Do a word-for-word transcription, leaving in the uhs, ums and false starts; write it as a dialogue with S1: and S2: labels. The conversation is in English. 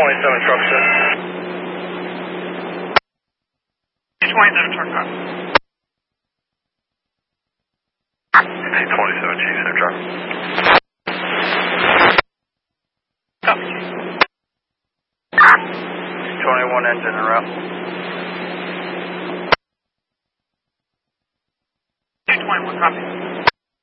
S1: twenty-seven truck, sir.
S2: twenty-seven truck, copy.
S1: twenty-seven, Chief, same truck.
S2: Copy.
S1: twenty-one engine en route.
S2: two twenty-one, copy.